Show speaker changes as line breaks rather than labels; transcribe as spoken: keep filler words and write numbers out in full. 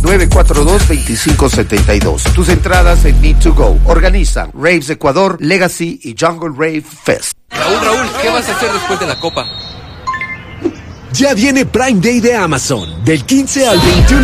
nueve cuatro dos, dos cinco siete dos. Tus entradas en Need to Go. Organizan Raves Ecuador, Legacy y Jungle Rave Fest.
Raúl, Raúl, ¿qué vas a hacer después de la copa?
Ya viene Prime Day de Amazon, del quince al veintiuno